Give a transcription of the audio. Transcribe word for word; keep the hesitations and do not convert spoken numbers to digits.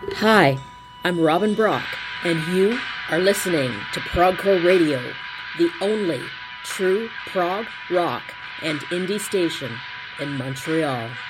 Hi, I'm Robin Brock, and you are listening to Progcore Radio, the only true prog rock and indie station in Montreal.